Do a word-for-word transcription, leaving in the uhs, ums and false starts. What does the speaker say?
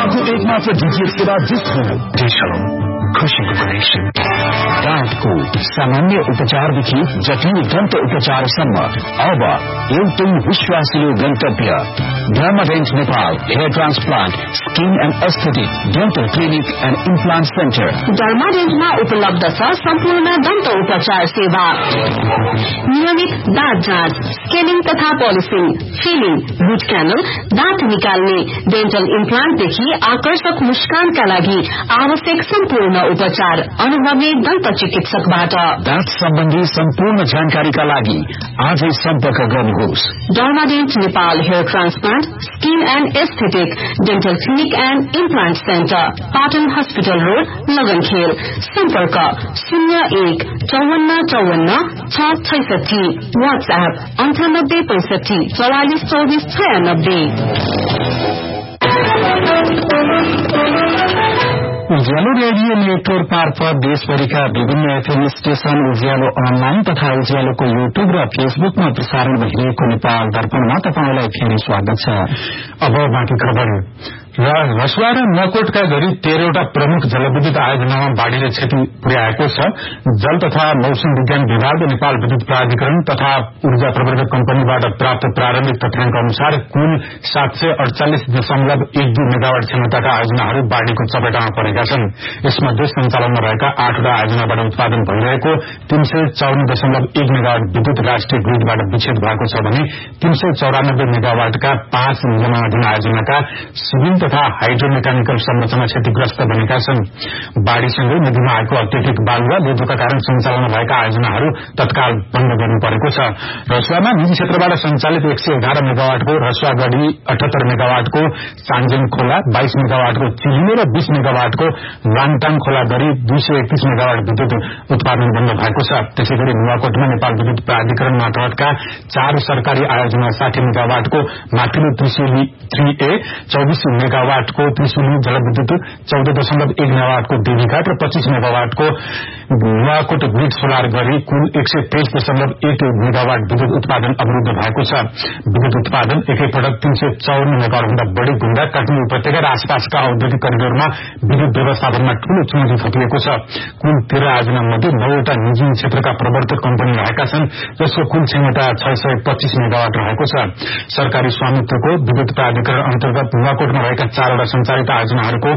नेपालको एकमात्र डीटीएच सेवा जिसको खुशीको कनेक्सन। दाँतको सामान्य उपचारदेखि जटिल दन्त उपचारसम्म अब एउटै विश्वासिलो गन्तव्य डर्माडेन्ट Nepal hair transplant skin and aesthetic dental clinic and implant centre. डर्माडेन्टमा उपलब्ध छ सम्पूर्ण दन्त उपचार सेवा, नियमित दाँत जाँच, स्केलिङ तथा पोलिसिङ, फिलिङ, रूट क्यानल, दाँत निकाल्ने, डेन्टल इम्प्लान्टदेखि आकर्षक मुस्कानका लागि आवश्यक सम्पूर्ण उपचार अनुभवी दन्त चिकित्सकबाट। दाँत सम्बन्धी सम्पूर्ण जानकारीका लागि आजै सम्पर्क गर्नुहोस्। डर्माडेन्ट Nepal hair transplant skin and aesthetic dental clinic and implant centre, Patan hospital road, लगनखेल। सम्पर्क शून्य एक चौवन्न चौवन्न छ छैसठी। वाट्सएप अन्ठानब्बे पैंसठी चौवालिस चौबिस छयानब्बे। उज्यालो रेडियो नेटवर्क मार्फत देशभरिका विभिन्न एफएम स्टेशन, उज्यालो अनलाइन तथा उज्यालोको युट्युब र फेसबुकमा प्रसारण भइरहेको नेपाल दर्पणमा तपाईंलाई फेरि स्वागत छ। अब बाँकी खबर। रसुवा र नकोटका गरी तेह्रवटा प्रमुख जलविद्युत आयोजनामा बाढ़ीले क्षति पुर्याएको छ। जल तथा मौसम विज्ञान विभाग, नेपाल विद्युत प्राधिकरण तथा ऊर्जा प्रवर्धक कम्पनीबाट प्राप्त प्रारम्भिक तथ्याङ्क अनुसार कुल सात सय अड़चालिस दशमलव एक दुई मेगावाट क्षमताका आयोजनाहरू बाढ़ीको चपेटामा परेका छन्। यसमध्ये सञ्चालनमा रहेका आठवटा आयोजनाबाट उत्पादन भइरहेको तीन सय चौवन दशमलव एक मेगावाट विद्युत राष्ट्रिय ग्रिडबाट विच्छेद भएको छ भने तीन सय चौरानब्बे मेगावाटका पाँच निर्माणाधीन आयोजनाका सिभिल तथा हाइड्रो मेकानिकल संरचना क्षतिग्रस्त बनेका छन्। बाढ़ीसँगै नदीमा आएको अत्यधिक बालुवा लेदोका कारण सञ्चालनमा भएका आयोजनाहरू तत्काल बन्द गर्नु परेको छ। रसुवामा निजी क्षेत्रबाट सञ्चालित एक सय एघार मेगावाटको रसुवागढ़ी, अठहत्तर मेगावाटको सान्जेन खोला, बाइस मेगावाटको चिलिलो र बीस मेगावाटको लाङटाङ खोला गरी दुई सय एकतीस मेगावाट विद्युत उत्पादन बन्द भएको छ। त्यसै गरी नुवाकोटमा नेपाल विद्युत प्राधिकरण मार्फतका चार सरकारी आयोजना साठी मेगावाटको माथिल्लो त्रिशुली थ्री ए, चौबीस मेगावाटको त्रिशुली जलविद्युत, चौध दशमलव एक मेगावाटको देवीघाट र पच्चीस मेगावाटको नुवाकोट ग्रिड सोलर गरी कुल एक सय तेइस दशमलव एक मेगावाट विद्युत उत्पादन अवरूद्ध भएको छ। विद्युत उत्पादन एकैपटक तीन सय चौवन मेगावाट भन्दा बढ़ी गुण्डा काठमाडौँ उपत्यका र आसपासका औद्योगिक करिडोरमा विद्युत व्यवस्थापनमा ठूलो चुनौती थपिएको छ। कुल तेह्र आयोजना मध्ये नौवटा निजी क्षेत्रका प्रवर्तक कम्पनी रहेका छन्, जसको कुल क्षमता छ सय पच्चीस मेगावाट रहेको छ। सरकारी स्वामित्वको विद्युत प्राधिकरण अन्तर्गत नुवाकोटमा रहेका चारवटा सञ्चालित आयोजनाहरूको